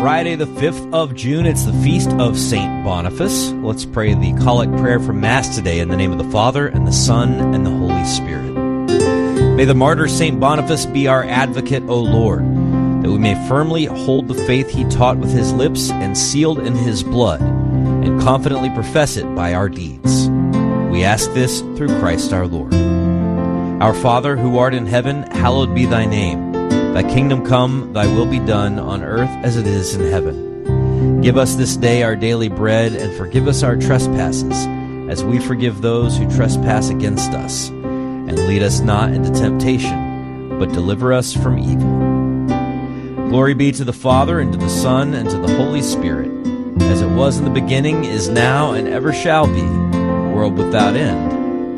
Friday the 5th of June, it's the Feast of St. Boniface. Let's pray the collect prayer for Mass today in the name of the Father, and the Son, and the Holy Spirit. May the martyr St. Boniface be our advocate, O Lord, that we may firmly hold the faith he taught with his lips and sealed in his blood, and confidently profess it by our deeds. We ask this through Christ our Lord. Our Father, who art in heaven, hallowed be thy name. Thy kingdom come, thy will be done, on earth as it is in heaven. Give us this day our daily bread, and forgive us our trespasses, as we forgive those who trespass against us. And lead us not into temptation, but deliver us from evil. Glory be to the Father, and to the Son, and to the Holy Spirit, as it was in the beginning, is now, and ever shall be, world without end.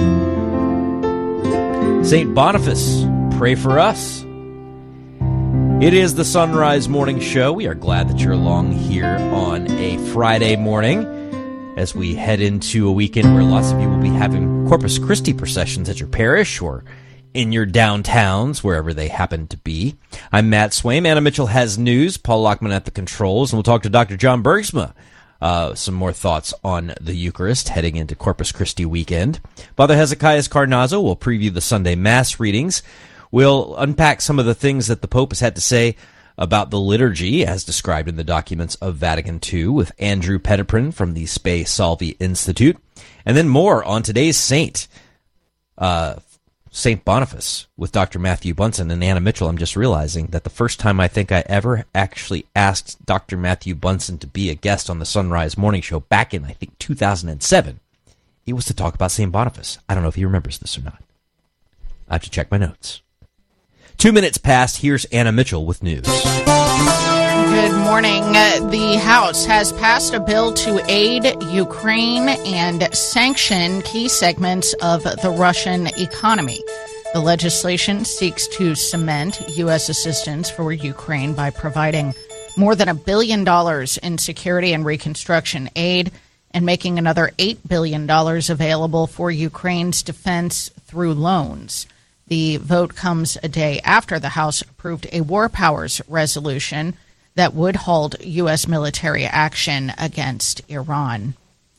Amen. St. Boniface, pray for us. It is the Sunrise Morning Show. We are glad that you're along here on a Friday morning as we head into a weekend where lots of you will be having Corpus Christi processions at your parish or in your downtowns, wherever they happen to be. I'm Matt Swaim. Anna Mitchell has news. Paul Lockman at the controls. And we'll talk to Dr. John Bergsma. Some more thoughts on the Eucharist heading into Corpus Christi weekend. Father Hezekiah Carnazzo will preview the Sunday Mass readings. We'll unpack some of the things that the Pope has had to say about the liturgy as described in the documents of Vatican II with Andrew Petiprin from the Spe Salvi Institute. And then more on today's saint, St. Boniface, with Dr. Matthew Bunson and Anna Mitchell. I'm just realizing that the first time I think I ever actually asked Dr. Matthew Bunson to be a guest on the Sunrise Morning Show back in, I think, 2007, it was to talk about St. Boniface. I don't know if he remembers this or not. I have to check my notes. 2 minutes past, here's Anna Mitchell with news. Good morning. The House has passed a bill to aid Ukraine and sanction key segments of the Russian economy. The legislation seeks to cement U.S. assistance for Ukraine by providing more than $1 billion in security and reconstruction aid and making another $8 billion available for Ukraine's defense through loans. The vote comes a day after the House approved a war powers resolution that would halt U.S. military action against Iran.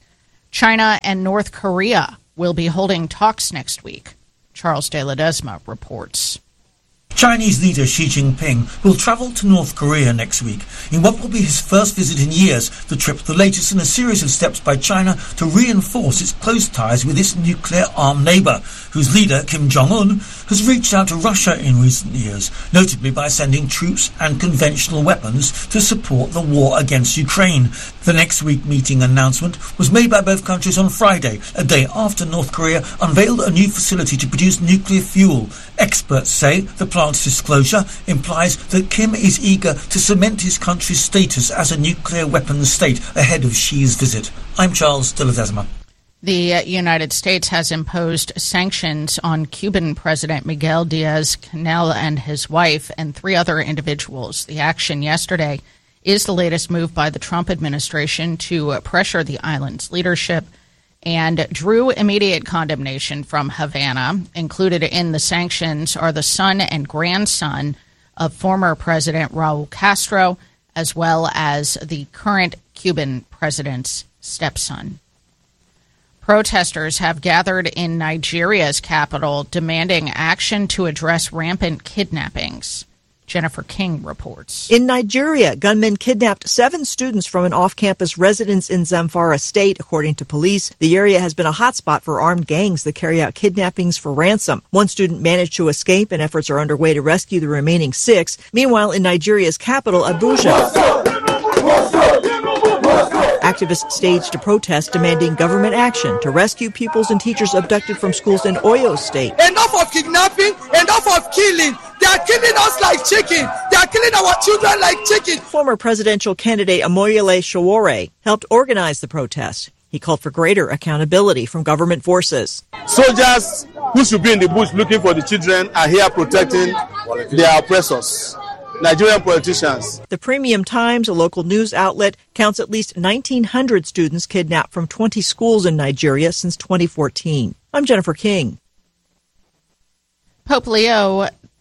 China and North Korea will be holding talks next week. Charles de Ledesma reports. Chinese leader Xi Jinping will travel to North Korea next week in what will be his first visit in years, the trip the latest in a series of steps by China to reinforce its close ties with its nuclear-armed neighbour, whose leader, Kim Jong-un, has reached out to Russia in recent years, notably by sending troops and conventional weapons to support the war against Ukraine. The next week meeting announcement was made by both countries on Friday, a day after North Korea unveiled a new facility to produce nuclear fuel. Experts say the plant's disclosure implies that Kim is eager to cement his country's status as a nuclear weapons state ahead of Xi's visit. I'm Charles de Ledesma. The United States has imposed sanctions on Cuban President Miguel Diaz-Canel and his wife and 3 other individuals. The action yesterday is the latest move by the Trump administration to pressure the island's leadership and drew immediate condemnation from Havana. Included in the sanctions are the son and grandson of former President Raul Castro, as well as the current Cuban president's stepson. Protesters have gathered in Nigeria's capital demanding action to address rampant kidnappings. Jennifer King reports. In Nigeria, gunmen kidnapped 7 students from an off-campus residence in Zamfara State, according to police. The area has been a hotspot for armed gangs that carry out kidnappings for ransom. 1 student managed to escape, and efforts are underway to rescue the remaining 6. Meanwhile, in Nigeria's capital, Abuja, activists staged a protest demanding government action to rescue pupils and teachers abducted from schools in Oyo State. Enough of kidnapping, enough of killing. They are killing us like chicken. They are killing our children like chicken. Former presidential candidate Amoyele Sowore helped organize the protest. He called for greater accountability from government forces. Soldiers who should be in the bush looking for the children are here protecting their oppressors. Nigerian politicians. The Premium Times, a local news outlet, counts at least 1,900 students kidnapped from 20 schools in Nigeria since 2014. I'm Jennifer King. Pope Leo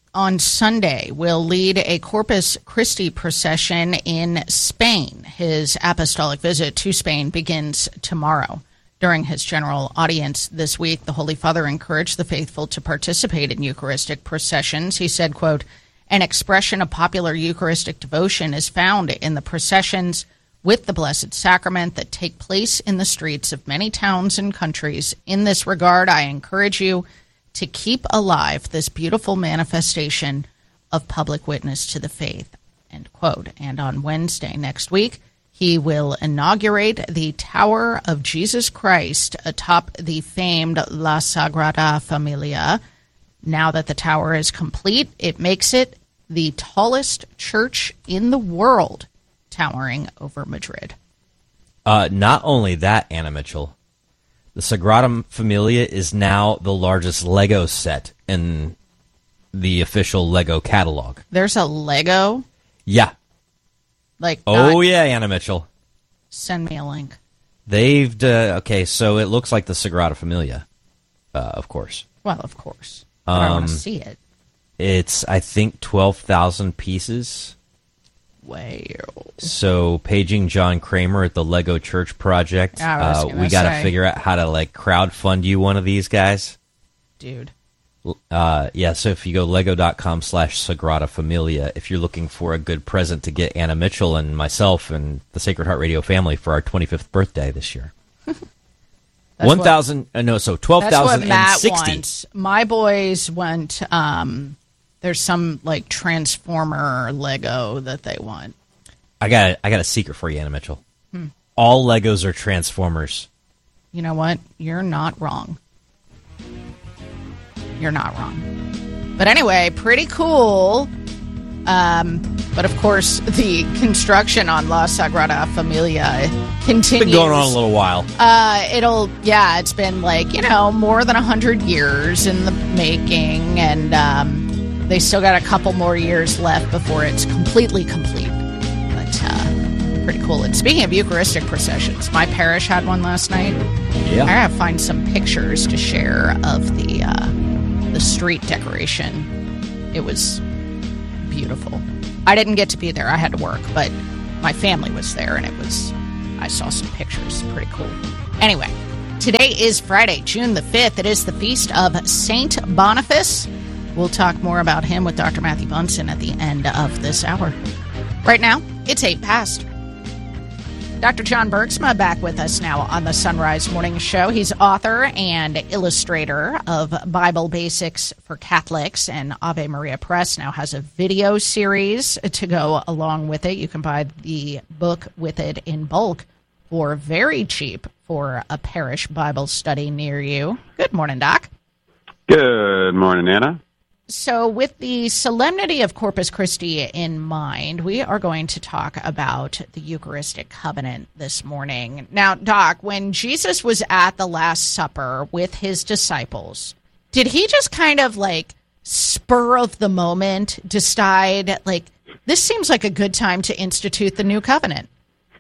on Sunday, will lead a Corpus Christi procession in Spain. His apostolic visit to Spain begins tomorrow. During his general audience this week, the Holy Father encouraged the faithful to participate in Eucharistic processions. He said, quote, "An expression of popular Eucharistic devotion is found in the processions with the Blessed Sacrament that take place in the streets of many towns and countries. In this regard, I encourage you to keep alive this beautiful manifestation of public witness to the faith," end quote. And on Wednesday next week, he will inaugurate the Tower of Jesus Christ atop the famed La Sagrada Familia. Now that the tower is complete, it makes it the tallest church in the world, towering over Madrid. Not only that, Anna Mitchell, the Sagrada Familia is now the largest Lego set in the official Lego catalog. There's a Lego? Yeah. Yeah, Anna Mitchell. Send me a link. They've, okay, so it looks like the Sagrada Familia, of course. Well, of course. But I want to see it. It's, I think, 12,000 pieces. Wow. So, paging John Kramer at the Lego Church Project, we got to figure out how to, crowdfund you one of these guys. Dude. Yeah, so if you go lego.com/Sagrada Familia, if you're looking for a good present to get Anna Mitchell and myself and the Sacred Heart Radio family for our 25th birthday this year. 12,060. My boys went, there's some, Transformer Lego that they want. I got a secret for you, Anna Mitchell. All Legos are Transformers. You know what? You're not wrong. You're not wrong. But anyway, pretty cool. But of course, the construction on La Sagrada Familia continues. It's been going on a little while. It's been more than 100 years in the making, and they still got a couple more years left before it's completely complete. But pretty cool. And speaking of Eucharistic processions, my parish had one last night. Yeah. I gotta find some pictures to share of the street decoration. It was beautiful. I didn't get to be there. I had to work, but my family was there, and I saw some pictures. Pretty cool. Anyway, today is Friday, June the 5th. It is the feast of Saint Boniface. We'll talk more about him with Dr. Matthew Bunson at the end of this hour. Right now, it's 8 past. Dr. John Bergsma back with us now on the Sunrise Morning Show. He's author and illustrator of Bible Basics for Catholics, and Ave Maria Press now has a video series to go along with it. You can buy the book with it in bulk for very cheap for a parish Bible study near you. Good morning, Doc. Good morning, Anna. So with the solemnity of Corpus Christi in mind, we are going to talk about the Eucharistic covenant this morning. Now, Doc, when Jesus was at the Last Supper with his disciples, did he just kind of spur of the moment decide, this seems like a good time to institute the new covenant?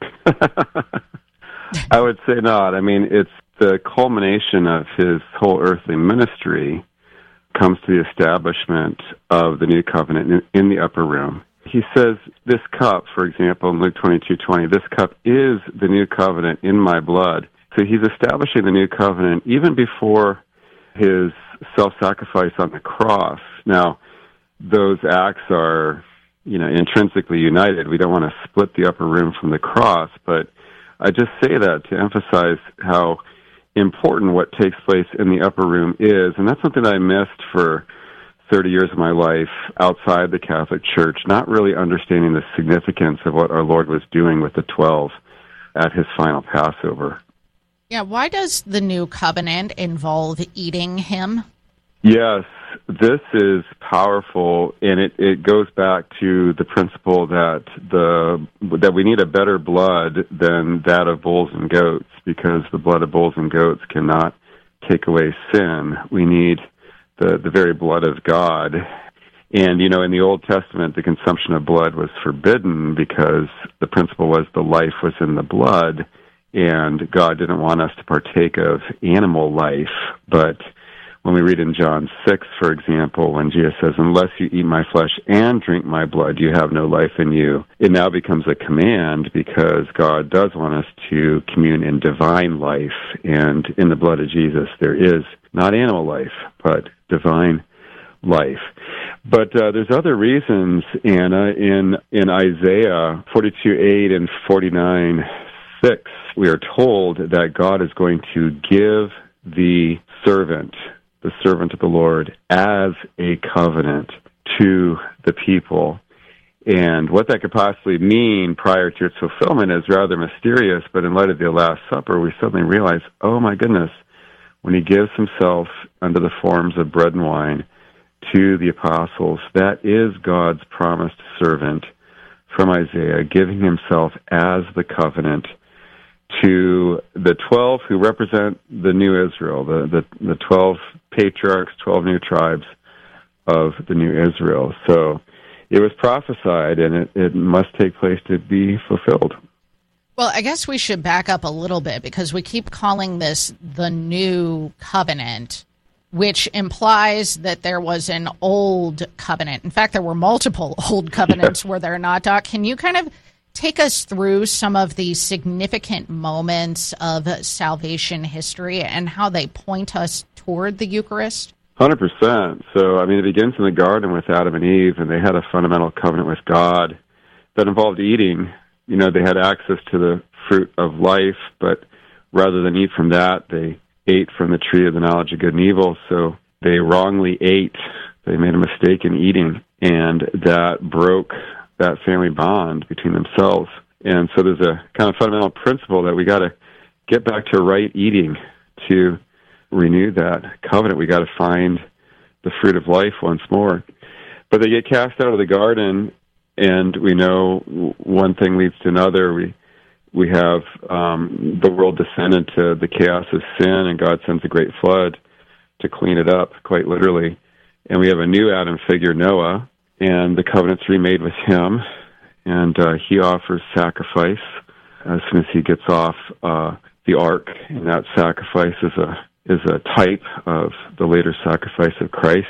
I would say not. I mean, it's the culmination of his whole earthly ministry comes to the establishment of the new covenant in the upper room. He says, this cup, for example, in Luke 22:20, this cup is the new covenant in my blood. So he's establishing the new covenant even before his self-sacrifice on the cross. Now, those acts are, intrinsically united. We don't want to split the upper room from the cross, but I just say that to emphasize how important what takes place in the upper room is, and that's something I missed for 30 years of my life outside the Catholic Church, not really understanding the significance of what our Lord was doing with the 12 at his final Passover. Yeah, why does the new covenant involve eating him? Yes, this is powerful, and it goes back to the principle that we need a better blood than that of bulls and goats, because the blood of bulls and goats cannot take away sin. We need the very blood of God. And, in the Old Testament, the consumption of blood was forbidden because the principle was the life was in the blood, and God didn't want us to partake of animal life. But when we read in John 6, for example, when Jesus says, unless you eat my flesh and drink my blood, you have no life in you, it now becomes a command because God does want us to commune in divine life. And in the blood of Jesus, there is not animal life, but divine life. But there's other reasons, Anna. In Isaiah 42:8 and 49:6, we are told that God is going to give the servant of the Lord, as a covenant to the people. And what that could possibly mean prior to its fulfillment is rather mysterious, but in light of the Last Supper, we suddenly realize, oh my goodness, when he gives himself under the forms of bread and wine to the apostles, that is God's promised servant from Isaiah, giving himself as the covenant to the 12 who represent the new Israel, the 12 patriarchs, 12 new tribes of the new Israel. So it was prophesied, and it must take place to be fulfilled. Well, I guess we should back up a little bit because we keep calling this the new covenant, which implies that there was an old covenant. In fact, there were multiple old covenants, were there not, Doc? Can you kind of take us through some of the significant moments of salvation history and how they point us toward the Eucharist? 100%. So, it begins in the garden with Adam and Eve, and they had a fundamental covenant with God that involved eating. They had access to the fruit of life, but rather than eat from that, they ate from the tree of the knowledge of good and evil, so they wrongly ate. They made a mistake in eating, and that broke that family bond between themselves. And so there's a kind of fundamental principle that we got to get back to right eating to renew that covenant. We got to find the fruit of life once more. But they get cast out of the garden, and we know one thing leads to another. We have the world descend into the chaos of sin, and God sends a great flood to clean it up, quite literally. And we have a new Adam figure, Noah, and the covenant's remade with him, and he offers sacrifice as soon as he gets off the ark, and that sacrifice is a type of the later sacrifice of Christ.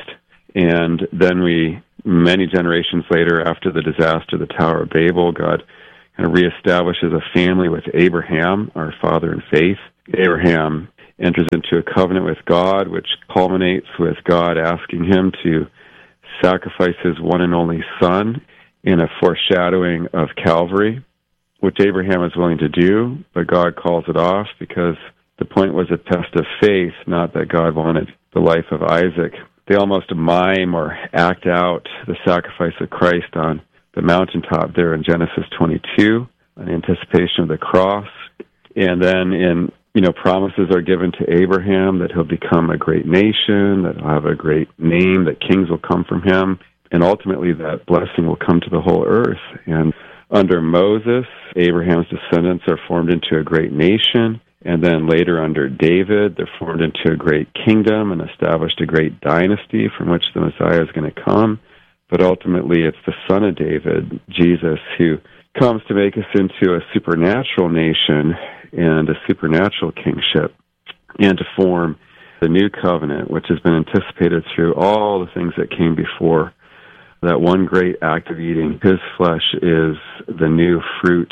And then many generations later, after the disaster of the Tower of Babel, God kind of reestablishes a family with Abraham, our father in faith. Abraham enters into a covenant with God, which culminates with God asking him to sacrifice his one and only son in a foreshadowing of Calvary, which Abraham is willing to do, but God calls it off because the point was a test of faith, not that God wanted the life of Isaac. They almost mime or act out the sacrifice of Christ on the mountaintop there in Genesis 22, in anticipation of the cross. And then promises are given to Abraham that he'll become a great nation, that he'll have a great name, that kings will come from him, and ultimately that blessing will come to the whole earth. And under Moses, Abraham's descendants are formed into a great nation, and then later under David, they're formed into a great kingdom and established a great dynasty from which the Messiah is going to come. But ultimately, it's the son of David, Jesus, who comes to make us into a supernatural nation and a supernatural kingship, and to form the new covenant, which has been anticipated through all the things that came before. That one great act of eating his flesh is the new fruit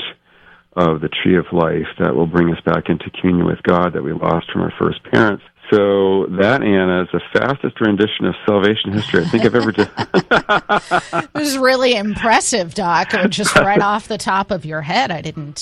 of the tree of life that will bring us back into communion with God that we lost from our first parents. So that, Anna, is the fastest rendition of salvation history I think I've ever done. It was really impressive, Doc. Just right off the top of your head. I didn't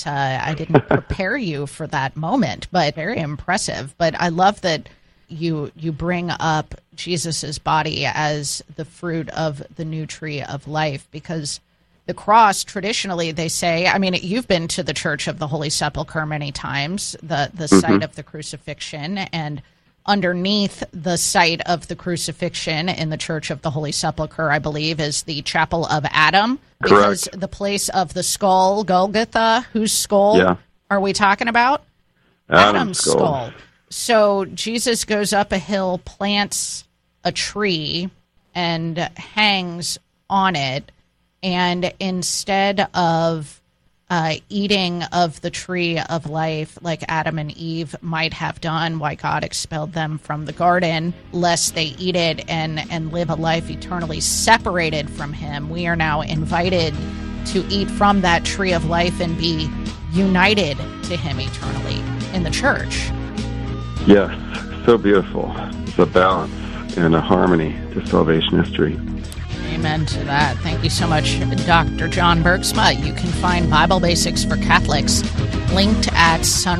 prepare you for that moment, but very impressive. But I love that you bring up Jesus's body as the fruit of the new tree of life, because the cross, traditionally, they say, you've been to the Church of the Holy Sepulchre many times, the site of the crucifixion, and underneath the site of the crucifixion in the Church of the Holy Sepulchre, I believe, is the Chapel of Adam. Because Correct. The place of the skull, Golgotha, whose skull are we talking about? Adam's skull. So Jesus goes up a hill, plants a tree, and hangs on it. And instead of eating of the tree of life like Adam and Eve might have done, why God expelled them from the garden, lest they eat it and live a life eternally separated from him. We are now invited to eat from that tree of life and be united to him eternally in the church. Yes, so beautiful. It's a balance and a harmony to salvation history. Amen to that. Thank you so much, Dr. John Bergsma. You can find Bible Basics for Catholics linked at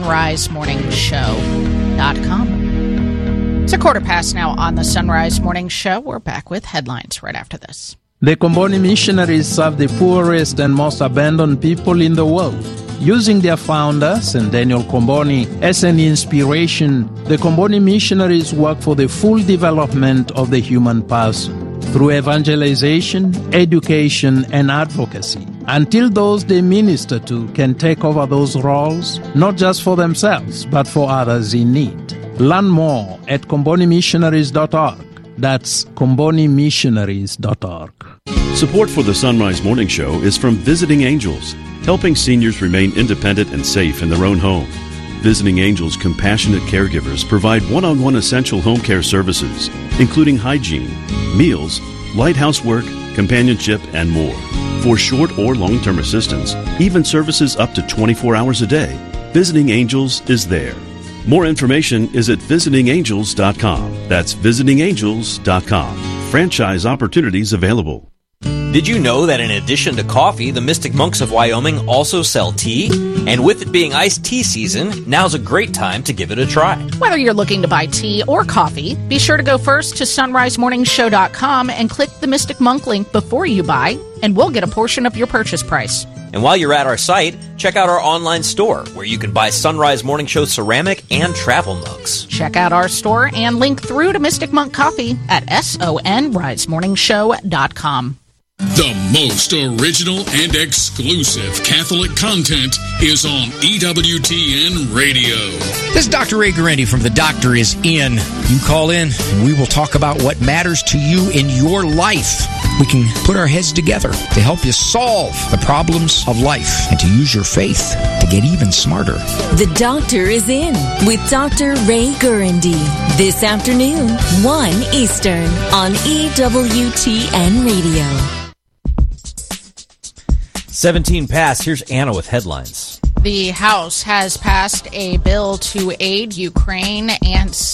sunrisemorningshow.com. It's 1:15 now on the Sunrise Morning Show. We're back with headlines right after this. The Comboni missionaries serve the poorest and most abandoned people in the world. Using their founder, St. Daniel Comboni, as an inspiration, the Comboni missionaries work for the full development of the human person through evangelization, education, and advocacy, until those they minister to can take over those roles, not just for themselves, but for others in need. Learn more at combonimissionaries.org. That's combonimissionaries.org. Support for the Sunrise Morning Show is from Visiting Angels, helping seniors remain independent and safe in their own home. Visiting Angels compassionate caregivers provide one-on-one essential home care services, including hygiene, meals, light housework, companionship, and more. For short or long-term assistance, even services up to 24 hours a day, Visiting Angels is there. More information is at visitingangels.com. That's visitingangels.com. Franchise opportunities available. Did you know that in addition to coffee, the Mystic Monks of Wyoming also sell tea? And with it being iced tea season, now's a great time to give it a try. Whether you're looking to buy tea or coffee, be sure to go first to sunrisemorningshow.com and click the Mystic Monk link before you buy, and we'll get a portion of your purchase price. And while you're at our site, check out our online store, where you can buy Sunrise Morning Show ceramic and travel mugs. Check out our store and link through to Mystic Monk Coffee at sonrisemorningshow.com. The most original and exclusive Catholic content is on EWTN Radio. This is Dr. Ray Guarendi from The Doctor Is In. You call in and we will talk about what matters to you in your life. We can put our heads together to help you solve the problems of life and to use your faith to get even smarter. The Doctor Is In with Dr. Ray Guarendi. This afternoon, 1 Eastern on EWTN Radio. 17 past. Here's Anna with headlines. The House has passed a bill to aid Ukraine and